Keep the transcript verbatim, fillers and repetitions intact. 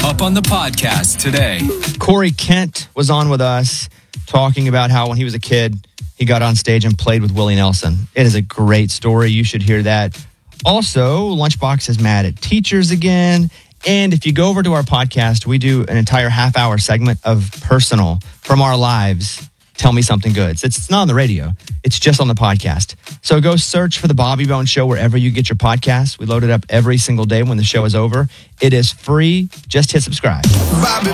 Up on the podcast today. Corey Kent was on with us talking about how when he was a kid, he got on stage and played with Willie Nelson. It is a great story. You should hear that. Also, Lunchbox is mad at teachers again. And if you go over to our podcast, we do an entire half hour segment of personal from our lives. Tell me something good. So it's, it's not on the radio. It's just on the podcast. So go search for The Bobby Bone Show wherever you get your podcasts. We load it up every single day when the show is over. It is free. Just hit subscribe. Bobby